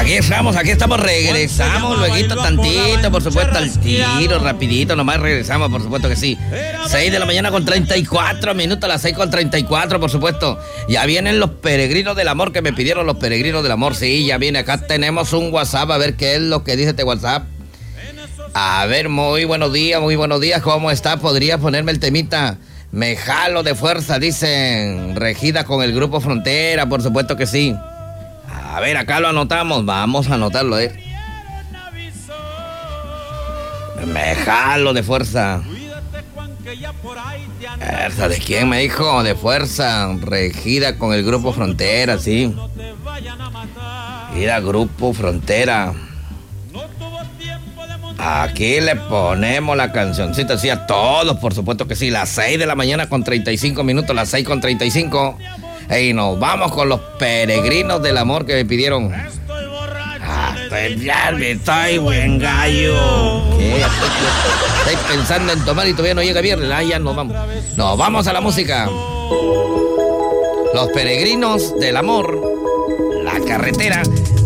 Aquí estamos, regresamos, lueguito tantito, por supuesto, al tiro, rapidito, nomás regresamos, por supuesto que sí. 6 de la mañana con 34 minutos, a las 6 con 34, por supuesto. Ya vienen los peregrinos del amor que me pidieron los peregrinos del amor, sí, ya viene, acá tenemos un WhatsApp, a ver qué es lo que dice este WhatsApp. A ver, muy buenos días, ¿cómo está? ¿Podría ponerme el temita? Me jalo de fuerza, dicen, regida con el Grupo Frontera, por supuesto que sí. A ver, acá lo anotamos, vamos a anotarlo, Me jalo de fuerza. ¿Esa de quién me dijo? De fuerza, regida con el Grupo Frontera, sí. Mira, Grupo Frontera. Aquí le ponemos la cancioncita, sí, a todos, por supuesto que sí. Las 6 de la mañana con 35 minutos, las 6 con 35. Y nos vamos con los peregrinos del amor que me pidieron. Pues ya me estoy buen gallo. ¿Qué? Estoy pensando en tomar y todavía no llega viernes. Ya nos vamos. Nos vamos a la música. Los peregrinos del amor. La carretera.